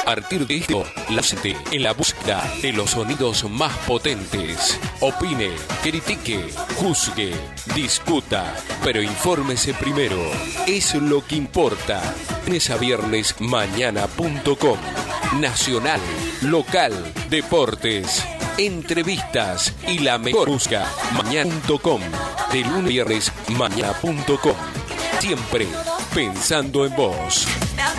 partir de esto, lánzate en la búsqueda de los sonidos más potentes. Opine, critique, juzgue, discuta, pero infórmese primero. Es lo que importa. Lunes a viernes, mañana.com. Nacional, local, deportes, entrevistas y la mejor música. Mañana.com. De lunes a viernes, mañana.com. Siempre pensando en vos.